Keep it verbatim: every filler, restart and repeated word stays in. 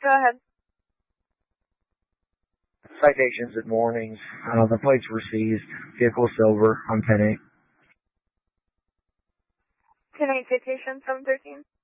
Go ahead. Citations at mornings. Uh, the plates were seized. Vehicle silver on ten eight. ten eight citation, seven thirteen.